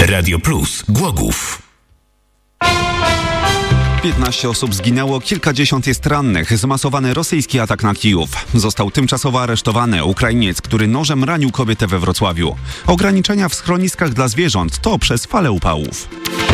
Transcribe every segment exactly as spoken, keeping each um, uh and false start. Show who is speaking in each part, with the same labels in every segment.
Speaker 1: Radio Plus Głogów.
Speaker 2: piętnaście osób zginęło, kilkadziesiąt jest rannych. Zmasowany rosyjski atak na Kijów. Został tymczasowo aresztowany Ukrainiec, który nożem ranił kobietę we Wrocławiu. Ograniczenia w schroniskach dla zwierząt to przez falę upałów.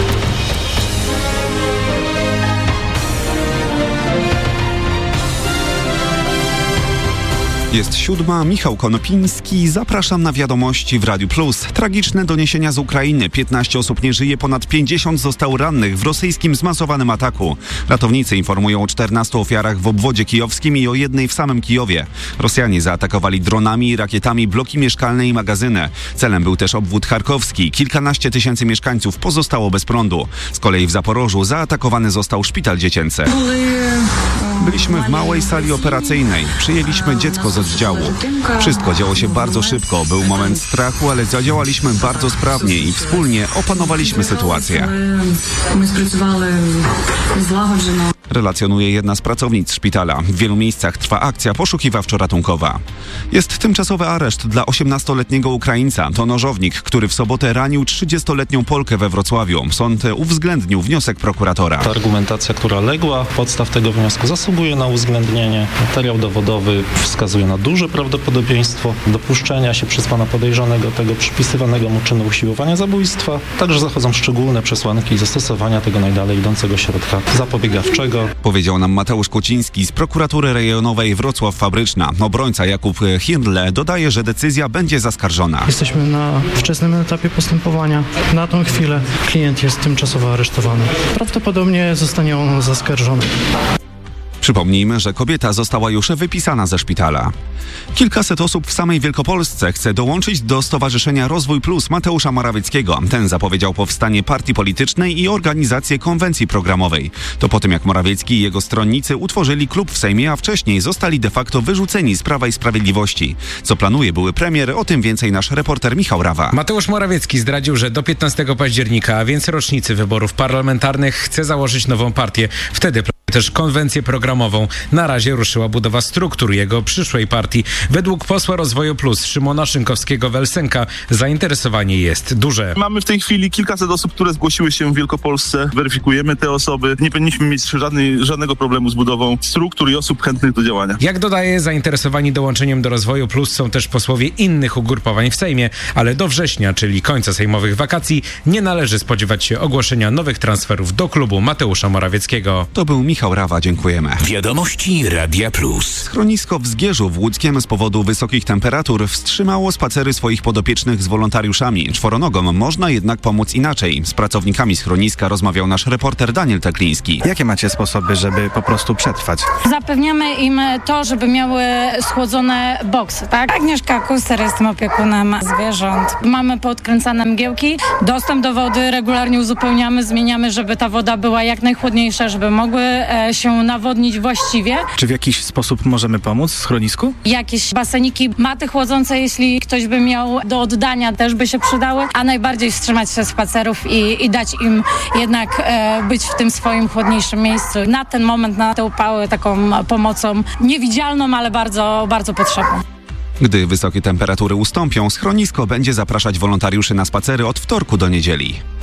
Speaker 2: Jest siódma, Michał Konopiński, zapraszam na wiadomości w Radiu Plus. Tragiczne doniesienia z Ukrainy. piętnaście osób nie żyje, ponad pięćdziesiąt zostało rannych w rosyjskim zmasowanym ataku. Ratownicy informują o czternastu ofiarach w obwodzie kijowskim i o jednej w samym Kijowie. Rosjanie zaatakowali dronami i rakietami bloki mieszkalne i magazyny. Celem był też obwód charkowski. Kilkanaście tysięcy mieszkańców pozostało bez prądu. Z kolei w Zaporożu zaatakowany został szpital dziecięcy. Byliśmy w małej sali operacyjnej. Przyjęliśmy dziecko z oddziału. Wszystko działo się bardzo szybko. Był moment strachu, ale zadziałaliśmy bardzo sprawnie i wspólnie opanowaliśmy sytuację. Relacjonuje jedna z pracownic szpitala. W wielu miejscach trwa akcja poszukiwawczo-ratunkowa. Jest tymczasowy areszt dla osiemnastoletniego Ukraińca. To nożownik, który w sobotę ranił trzydziestoletnią Polkę we Wrocławiu. Sąd uwzględnił wniosek prokuratora.
Speaker 3: Ta argumentacja, która legła, podstaw tego wniosku zasługuje na uwzględnienie. Materiał dowodowy wskazuje na duże prawdopodobieństwo dopuszczenia się przez pana podejrzanego tego przypisywanego mu czynu usiłowania zabójstwa. Także zachodzą szczególne przesłanki zastosowania tego najdalej idącego środka zapobiegawczego.
Speaker 2: Powiedział nam Mateusz Kociński z prokuratury rejonowej Wrocław Fabryczna. Obrońca Jakub Hindle dodaje, że decyzja będzie zaskarżona.
Speaker 4: Jesteśmy na wczesnym etapie postępowania. Na tą chwilę klient jest tymczasowo aresztowany. Prawdopodobnie zostanie on zaskarżony.
Speaker 2: Przypomnijmy, że kobieta została już wypisana ze szpitala. Kilkaset osób w samej Wielkopolsce chce dołączyć do Stowarzyszenia Rozwój Plus Mateusza Morawieckiego. Ten zapowiedział powstanie partii politycznej i organizację konwencji programowej. To po tym, jak Morawiecki i jego stronnicy utworzyli klub w Sejmie, a wcześniej zostali de facto wyrzuceni z Prawa i Sprawiedliwości. Co planuje były premier, o tym więcej nasz reporter Michał Rawa.
Speaker 5: Mateusz Morawiecki zdradził, że do piętnastego października, a więc rocznicy wyborów parlamentarnych, chce założyć nową partię. Wtedy też konwencję programową. Na razie ruszyła budowa struktur jego przyszłej partii. Według posła Rozwoju Plus Szymona Szynkowskiego-Welsenka zainteresowanie jest duże.
Speaker 6: Mamy w tej chwili kilkaset osób, które zgłosiły się w Wielkopolsce. Weryfikujemy te osoby. Nie powinniśmy mieć żadnej, żadnego problemu z budową struktur i osób chętnych do działania.
Speaker 5: Jak dodaje, zainteresowani dołączeniem do Rozwoju Plus są też posłowie innych ugrupowań w Sejmie, ale do września, czyli końca sejmowych wakacji, nie należy spodziewać się ogłoszenia nowych transferów do klubu Mateusza Morawieckiego.
Speaker 2: To był Michał Rawa, dziękujemy.
Speaker 1: Wiadomości Radia Plus.
Speaker 2: Schronisko w Zgierzu w Łódzkiem z powodu wysokich temperatur wstrzymało spacery swoich podopiecznych z wolontariuszami. Czworonogom można jednak pomóc inaczej. Z pracownikami schroniska rozmawiał nasz reporter Daniel Tekliński.
Speaker 7: Jakie macie sposoby, żeby po prostu przetrwać?
Speaker 8: Zapewniamy im to, żeby miały schłodzone boksy, tak? Agnieszka Kuster, jestem opiekunem zwierząt. Mamy podkręcane mgiełki, dostęp do wody regularnie uzupełniamy, zmieniamy, żeby ta woda była jak najchłodniejsza, żeby mogły e, się nawodnić właściwie.
Speaker 7: Czy w jakiś sposób możemy pomóc w schronisku?
Speaker 8: Jakieś baseniki, maty chłodzące, jeśli ktoś by miał do oddania, też by się przydały, a najbardziej wstrzymać się z spacerów i, i dać im jednak e, być w tym swoim chłodniejszym miejscu. Na ten moment, na te upały, taką pomocą niewidzialną, ale bardzo, bardzo potrzebną.
Speaker 2: Gdy wysokie temperatury ustąpią, schronisko będzie zapraszać wolontariuszy na spacery od wtorku do niedzieli.